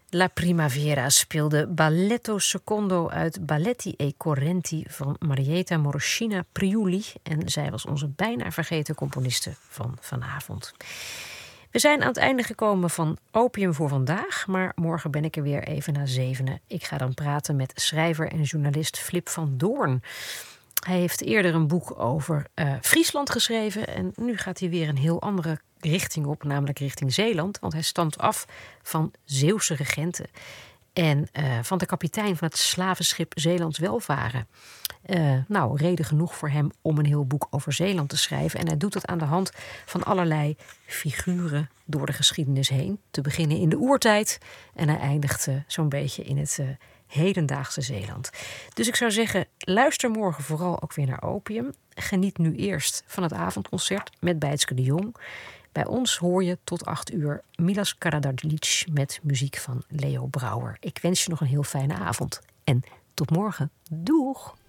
La Primavera speelde Balletto Secondo uit Balletti e Correnti van Marietta Moroscina Priuli. En zij was onze bijna vergeten componiste van vanavond. We zijn aan het einde gekomen van Opium voor vandaag, maar morgen ben ik er weer even na 7. Ik ga dan praten met schrijver en journalist Flip van Doorn. Hij heeft eerder een boek over Friesland geschreven en nu gaat hij weer een heel andere richting op, namelijk richting Zeeland. Want hij stamt af van Zeeuwse regenten en van de kapitein van het slavenschip Zeelands Welvaren. Reden genoeg voor hem om een heel boek over Zeeland te schrijven. En hij doet het aan de hand van allerlei figuren door de geschiedenis heen. Te beginnen in de oertijd en hij eindigt zo'n beetje in het hedendaagse Zeeland. Dus ik zou zeggen, luister morgen vooral ook weer naar Opium. Geniet nu eerst van het avondconcert met Bijtske de Jong. Bij ons hoor je tot 8 uur Milas Karadarlic met muziek van Leo Brouwer. Ik wens je nog een heel fijne avond en tot morgen. Doeg!